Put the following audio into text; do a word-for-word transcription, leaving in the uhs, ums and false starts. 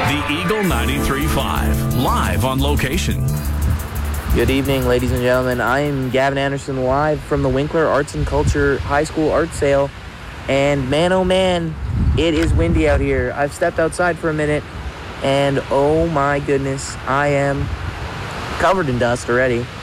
The Eagle ninety-three point five, live on location. Good evening, ladies and gentlemen. I am Gavin Anderson, live from the Winkler Arts and Culture High School Art Sale. And man, oh man, it is windy out here. I've stepped outside for a minute, and oh my goodness, I am covered in dust already.